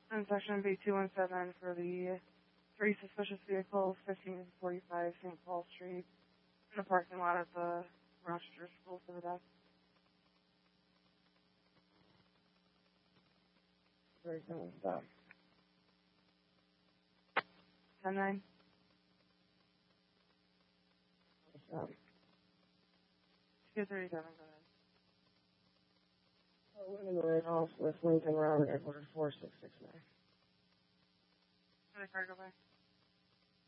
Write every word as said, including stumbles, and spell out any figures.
In section B two one seven for the three suspicious vehicles, fifteen forty-five Saint Paul Street, in the parking lot at the Rochester School for the Deaf. Very simple stuff. ten nine. Um, two thirty-seven, go ahead. oh, women ran off with Lincoln Road, Edward four six six nine. Can I car go by?